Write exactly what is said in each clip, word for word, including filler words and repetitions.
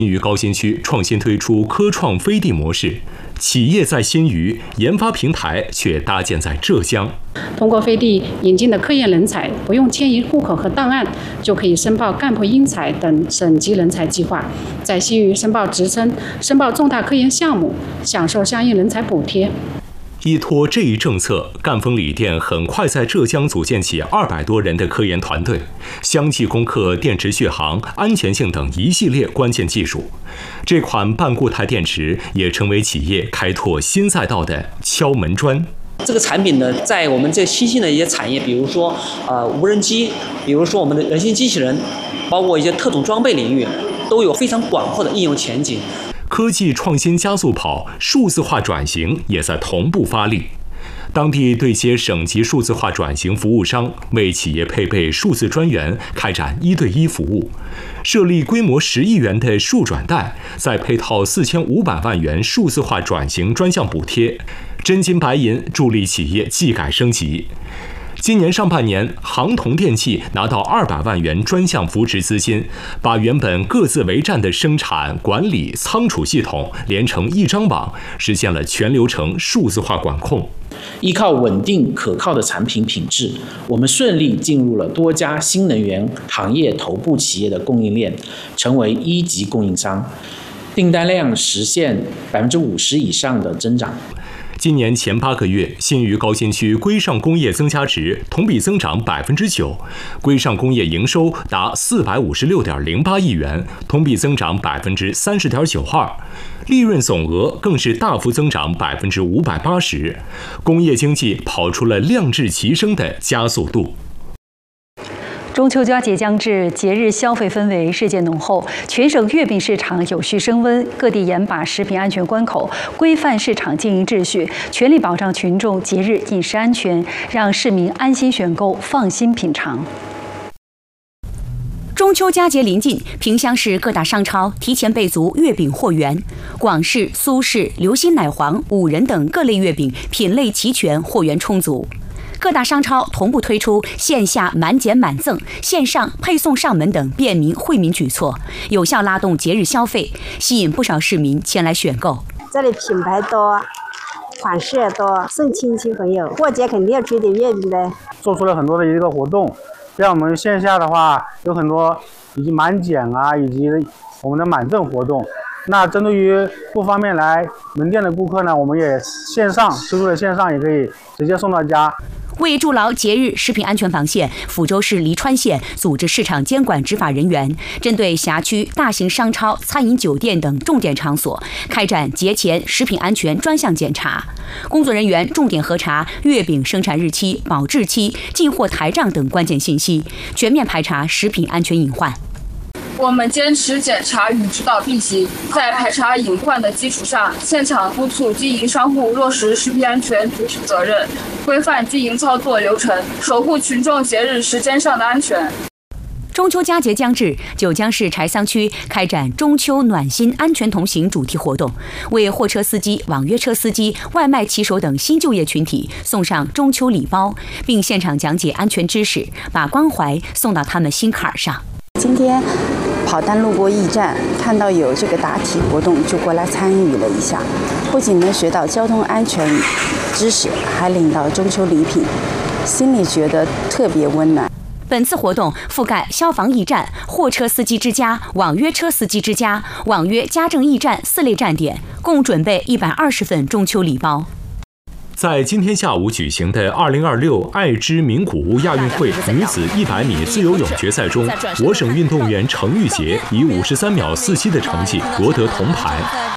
新余高新区创新推出科创飞地模式，企业在新余，研发平台却搭建在浙江。 通过飞地引进的科研人才，不用迁移户口和档案，就可以申报干部英才等省级人才计划，在新余申报职称、申报重大科研项目，享受相应人才补贴。 依托这一政策，赣锋锂电很快在浙江组建起二百多人的科研团队，相继攻克电池续航、安全性等一系列关键技术。这款半固态电池也成为企业开拓新赛道的敲门砖。 这个产品呢，在我们这新兴的一些产业，比如说呃无人机，比如说我们的人形机器人，包括一些特种装备领域，都有非常广阔的应用前景。 科技创新加速跑，数字化转型也在同步发力。当地对接省级数字化转型服务商，为企业配备数字专员，开展一对一服务，设立规模十亿元的数转贷，再配套四千五百万元数字化转型专项补贴，真金白银助力企业技改升级。今年上半年，杭铜电器拿到二百万元专项扶持资金，把原本各自为战的生产、管理、仓储系统连成一张网，实现了全流程数字化管控。 依靠稳定可靠的产品品质，我们顺利进入了多家新能源行业头部企业的供应链，成为一级供应商，订单量实现百分之五十以上的增长。 今年前八个月，新余高新区规上工业增加值同比增长百分之九，规上工业营收达四百五十六点零八亿元，同比增长百分之三十点九二，利润总额更是大幅增长百分之五百八十，工业经济跑出了量质齐升的加速度。 中秋佳节将至，节日消费氛围日渐浓厚，全省月饼市场有序升温，各地严把食品安全关口，规范市场经营秩序，全力保障群众节日饮食安全，让市民安心选购，放心品尝。 中秋佳节临近，萍乡市各大商超提前备足月饼货源，广式、苏式、流心奶黄、五仁等各类月饼品类齐全，货源充足。各大商超同步推出线下满减满赠、线上配送上门等便民惠民举措，有效拉动节日消费，吸引不少市民前来选购。 这里品牌多，款式也多，送亲戚朋友，过节肯定要吃点月饼的。 做出了很多的一个活动，像我们线下的话有很多以及满减啊，以及我们的满赠活动。那针对于不方便来门店的顾客呢，我们也线上推出了线上，也可以直接送到家。 为筑牢节日食品安全防线，抚州市黎川县组织市场监管执法人员，针对辖区大型商超、餐饮酒店等重点场所，开展节前食品安全专项检查。工作人员重点核查月饼生产日期、保质期、进货台账等关键信息，全面排查食品安全隐患。 我们坚持检查与指导并行，在排查隐患的基础上，现场督促经营商户落实食品安全主体责任，规范经营操作流程，守护群众节日时间上的安全。 中秋佳节将至，九江市柴桑区开展中秋暖心安全同行主题活动，为货车司机、网约车司机、外卖骑手等新就业群体送上中秋礼包，并现场讲解安全知识，把关怀送到他们心坎上。 今天跑单路过驿站，看到有这个答题活动，就过来参与了一下。不仅能学到交通安全知识，还领到中秋礼品，心里觉得特别温暖。 本次活动覆盖消防驿站、货车司机之家、网约车司机之家、网约家政驿站四类站点，共准备一百二十份中秋礼包。 在今天下午举行的二零二六爱知名古屋亚运会女子一百米自由泳决赛中，我省运动员程玉洁以五十三秒四七的成绩夺得铜牌。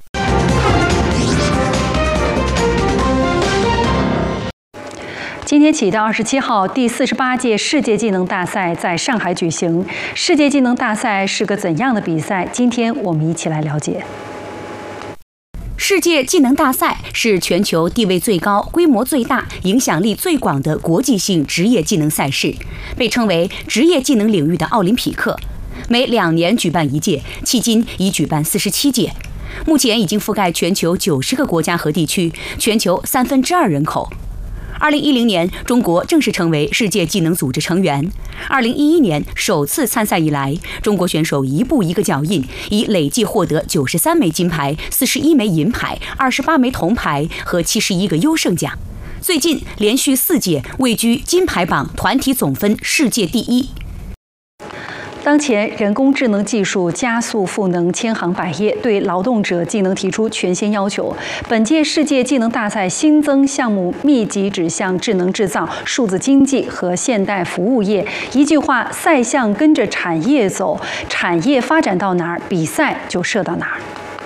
今天起到二十七号，第四十八届世界技能大赛在上海举行。世界技能大赛是个怎样的比赛？今天我们一起来了解。 世界技能大赛是全球地位最高、规模最大、影响力最广的国际性职业技能赛事，被称为职业技能领域的奥林匹克。每两年举办一届，迄今已举办四十七届，目前已经覆盖全球九十个国家和地区，全球三分之二人口。 二零一零年，中国正式成为世界技能组织成员。二零一一年首次参赛以来，中国选手一步一个脚印，已累计获得九十三枚金牌、四十一枚银牌、二十八枚铜牌和七十一个优胜奖。最近连续四届位居金牌榜团体总分世界第一。 当前，人工智能技术加速赋能千行百业，对劳动者技能提出全新要求。本届世界技能大赛新增项目密集指向智能制造、数字经济和现代服务业。一句话，赛项跟着产业走，产业发展到哪儿，比赛就设到哪儿。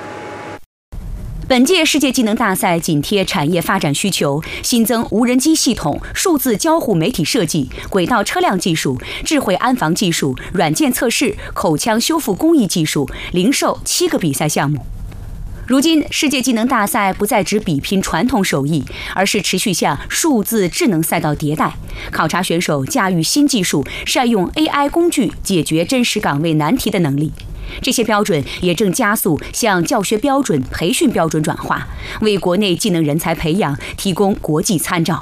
本届世界技能大赛紧贴产业发展需求，新增无人机系统、数字交互媒体设计、轨道车辆技术、智慧安防技术、软件测试、口腔修复工艺技术、零售七个比赛项目。如今，世界技能大赛不再只比拼传统手艺，而是持续向数字智能赛道迭代，考察选手驾驭新技术、善用 A I 工具解决真实岗位难题的能力。这些标准也正加速向教学标准、培训标准转化，为国内技能人才培养提供国际参照。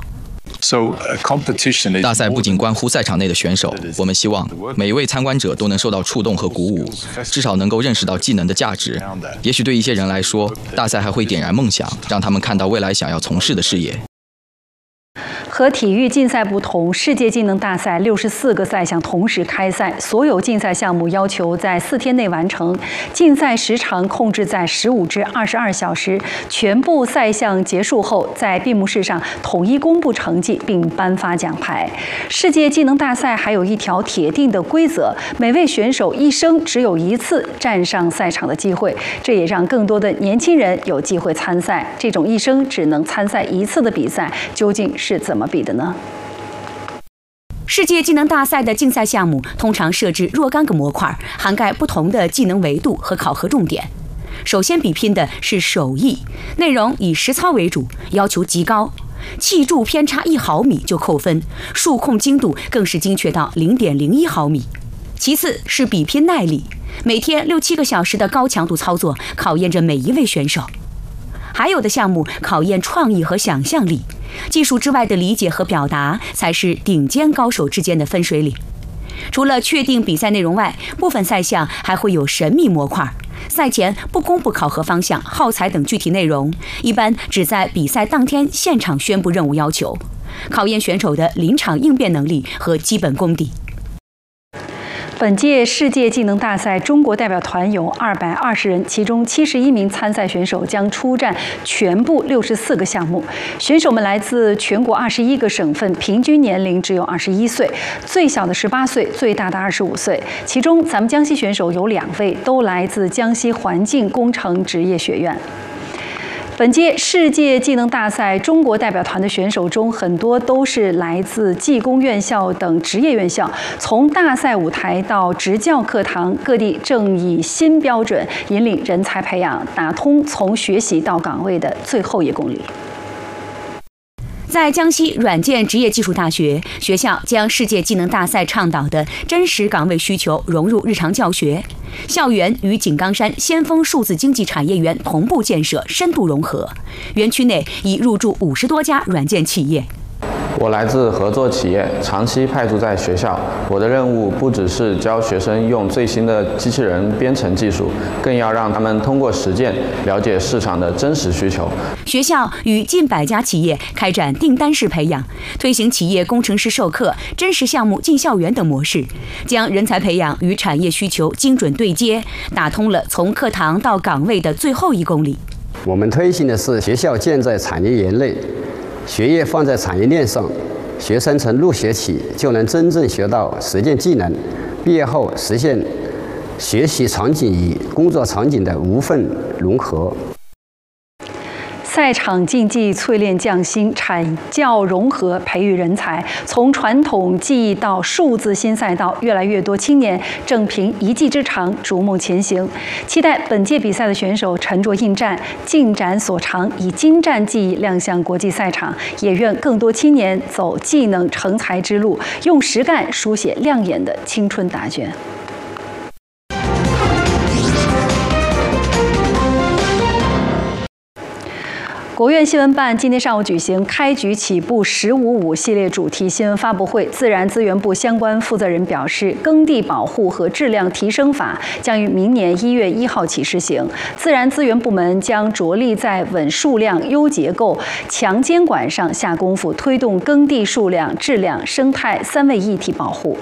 大赛不仅关乎赛场内的选手，我们希望每一位参观者都能受到触动和鼓舞，至少能够认识到技能的价值。也许对一些人来说，大赛还会点燃梦想，让他们看到未来想要从事的事业。 和体育竞赛不同，世界技能大赛六十四个赛项同时开赛，所有竞赛项目要求在四天内完成，竞赛时长控制在十五至二十二小时。全部赛项结束后，在闭幕式上统一公布成绩并颁发奖牌。世界技能大赛还有一条铁定的规则：每位选手一生只有一次站上赛场的机会，这也让更多的年轻人有机会参赛。这种一生只能参赛一次的比赛，究竟是怎么比的呢？ 世界技能大赛的竞赛项目通常设置若干个模块，涵盖不同的技能维度和考核重点。首先比拼的是手艺，内容以实操为主，要求极高，气柱偏差一毫米就扣分，数控精度更是精确到零点零一毫米。其次是比拼耐力，每天六七个小时的高强度操作，考验着每一位选手。还有的项目考验创意和想象力，技术之外的理解和表达才是顶尖高手之间的分水岭。除了确定比赛内容外，部分赛项还会有神秘模块，赛前不公布考核方向、耗材等具体内容，一般只在比赛当天现场宣布任务要求，考验选手的临场应变能力和基本功底。 本届世界技能大赛，中国代表团有二百二十人，其中七十一名参赛选手将出战全部六十四个项目。选手们来自全国二十一个省份，平均年龄只有二十一岁，最小的十八岁，最大的二十五岁。其中，咱们江西选手有两位都来自江西环境工程职业学院。本届世界技能大赛，中国代表团的选手中，很多都是来自技工院校等职业院校。从大赛舞台到职教课堂，各地正以新标准引领人才培养，打通从学习到岗位的最后一公里。 在江西软件职业技术大学，学校将世界技能大赛倡导的真实岗位需求融入日常教学，校园与井冈山先锋数字经济产业园同步建设，深度融合。园区内已入驻五十多家软件企业。 我来自合作企业，长期派驻在学校。我的任务不只是教学生用最新的机器人编程技术，更要让他们通过实践了解市场的真实需求。 学校与近百家企业开展订单式培养，推行企业工程师授课、真实项目进校园等模式，将人才培养与产业需求精准对接，打通了从课堂到岗位的最后一公里。 我们推行的是学校建在产业园内，学业放在产业链上，学生从入学起就能真正学到实践技能，毕业后实现学习场景与工作场景的无缝融合。 赛场竞技淬炼匠心，产教融合培育人才。从传统技艺到数字新赛道，越来越多青年正凭一技之长逐梦前行。期待本届比赛的选手沉着应战，尽展所长，以精湛技艺亮相国际赛场。也愿更多青年走技能成才之路，用实干书写亮眼的青春答卷。 国务院新闻办今天上午举行开局起步“十五五”系列主题新闻发布会。自然资源部相关负责人表示，耕地保护和质量提升法将于明年一月一号起施行。自然资源部门将着力在稳数量、优结构、强监管上下功夫，推动耕地数量、质量、生态三位一体保护。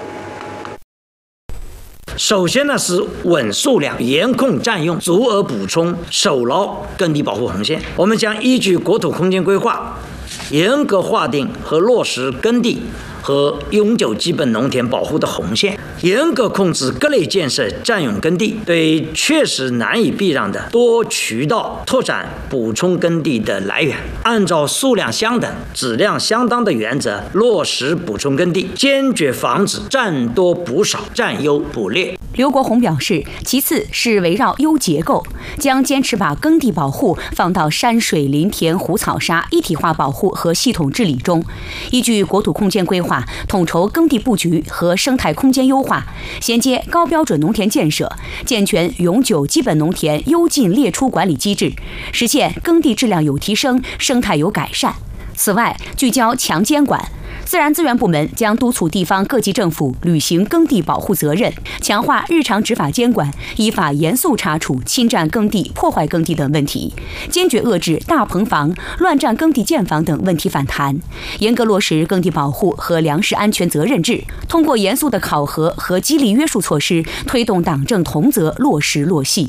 首先呢是稳数量，严控占用，足额补充，守牢耕地保护红线。我们将依据国土空间规划，严格划定和落实耕地和永久基本农田保护的红线，严格控制各类建设占用耕地，对确实难以避让的多渠道拓展补充耕地的来源，按照数量相等、质量相当的原则落实补充耕地，坚决防止占多补少、占优补劣。 刘国鸿表示，其次是围绕优结构，将坚持把耕地保护放到山水林田湖草沙一体化保护和系统治理中，依据国土空间规划，统筹耕地布局和生态空间优化，衔接高标准农田建设，健全永久基本农田优进劣出管理机制，实现耕地质量有提升、生态有改善。此外，聚焦强监管，自然资源部门将督促地方各级政府履行耕地保护责任，强化日常执法监管，依法严肃查处侵占耕地、破坏耕地等问题，坚决遏制大棚房、乱占耕地建房等问题反弹，严格落实耕地保护和粮食安全责任制，通过严肃的考核和激励约束措施，推动党政同责落实落细。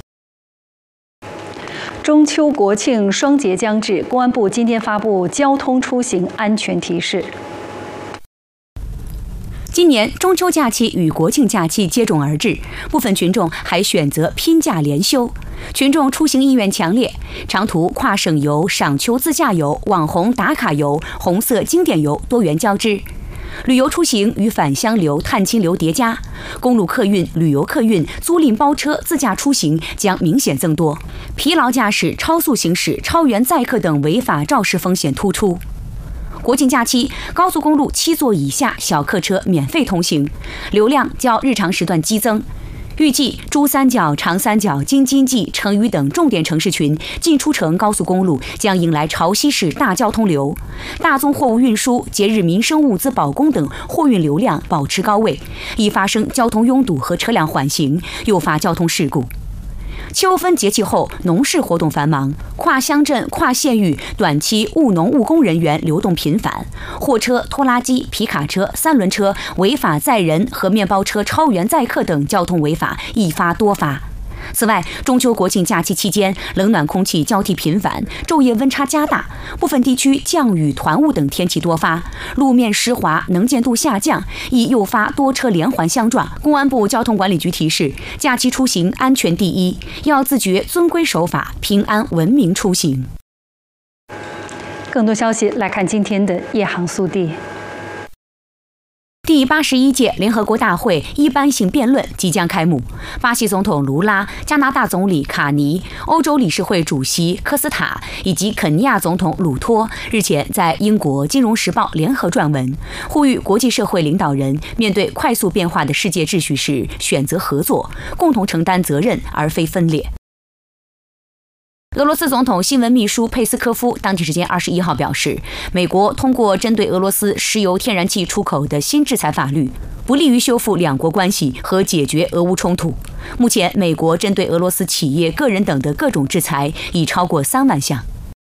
中秋国庆双节将至，公安部今天发布交通出行安全提示。 今年中秋假期与国庆假期接踵而至，部分群众还选择拼假连休，群众出行意愿强烈，长途跨省游、赏秋自驾游、网红打卡游、红色经典游多元交织。旅游出行与返乡游、探亲游叠加，公路客运、旅游客运、租赁包车、自驾出行将明显增多，疲劳驾驶、超速行驶、超员载客等违法肇事风险突出。国庆假期，高速公路七座以下小客车免费通行，流量较日常时段激增。预计珠三角、长三角、京津冀、成渝等重点城市群进出城高速公路将迎来潮汐式大交通流，大宗货物运输、节日民生物资保供等货运流量保持高位，易发生交通拥堵和车辆缓行，诱发交通事故。秋分节气后，农事活动繁忙，跨乡镇、跨县域短期务农务工人员流动频繁，货车、拖拉机、皮卡车、三轮车违法载人和面包车超员载客等交通违法一发多发。此外，中秋国庆假期期间，冷暖空气交替频繁，昼夜温差加大，部分地区降雨、团雾等天气多发，路面湿滑，能见度下降，易诱发多车连环相撞。公安部交通管理局提示，假期出行安全第一，要自觉遵规守法，平安文明出行。 更多消息来看今天的夜航速递。 第八十一届联合国大会一般性辩论即将开幕，巴西总统卢拉、加拿大总理卡尼、欧洲理事会主席科斯塔以及肯尼亚总统鲁托日前在英国《金融时报》联合撰文，呼吁国际社会领导人面对快速变化的世界秩序时选择合作，共同承担责任而非分裂。俄罗斯总统新闻秘书佩斯科夫当地时间二十一号表示，美国通过针对俄罗斯石油天然气出口的新制裁法律，不利于修复两国关系和解决俄乌冲突。目前，美国针对俄罗斯企业、个人等的各种制裁已超过三万项。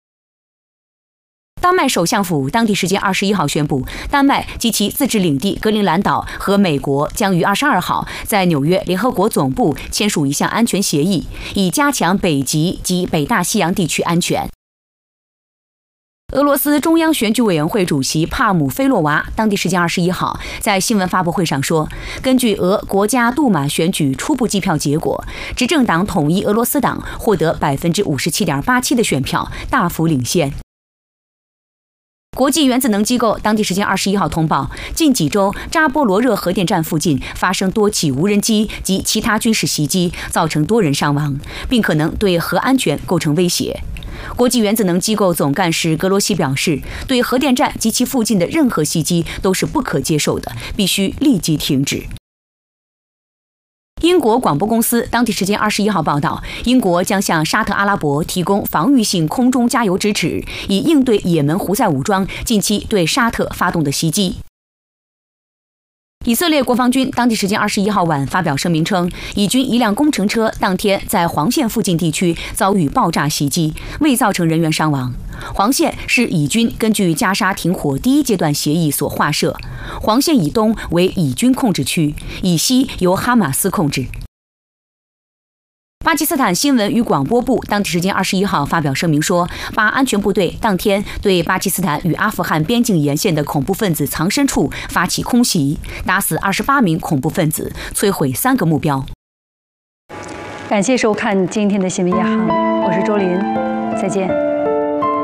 丹麦首相府当地时间二十一号宣布，丹麦及其自治领地格陵兰岛和美国将于二十二号在纽约联合国总部签署一项安全协议，以加强北极及北大西洋地区安全。俄罗斯中央选举委员会主席帕姆菲洛娃当地时间二十一号在新闻发布会上说，根据俄国家杜马选举初步计票结果，执政党统一俄罗斯党获得百分之五十七点八七的选票，大幅领先。国际原子能机构当地时间二十一号通报，近几周扎波罗热核电站附近发生多起无人机及其他军事袭击，造成多人伤亡，并可能对核安全构成威胁。国际原子能机构总干事格罗西表示，对核电站及其附近的任何袭击都是不可接受的，必须立即停止。 英国广播公司当地时间二十一号报道，英国将向沙特阿拉伯提供防御性空中加油支持，以应对也门胡塞武装近期对沙特发动的袭击。以色列国防军当地时间二十一号晚发表声明称，以军一辆工程车当天在黄线附近地区遭遇爆炸袭击，未造成人员伤亡。黄线是以军根据加沙停火第一阶段协议所划设，黄线以东为以军控制区，以西由哈马斯控制。巴基斯坦新闻与广播部当地时间二十一号发表声明说，巴安全部队当天对巴基斯坦与阿富汗边境沿线的恐怖分子藏身处发起空袭，打死二十八名恐怖分子，摧毁三个目标。 感谢收看今天的新闻夜航，我是周林，再见。